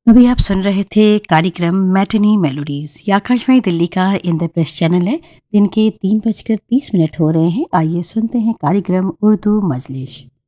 अभी आप सुन रहे थे कार्यक्रम मैटिनी मेलोडीज। ये आकाशवाणी दिल्ली का इंद्रप्रस्थ चैनल है। दिन के 3:30 हो रहे हैं। आइए सुनते हैं कार्यक्रम उर्दू मजलिस।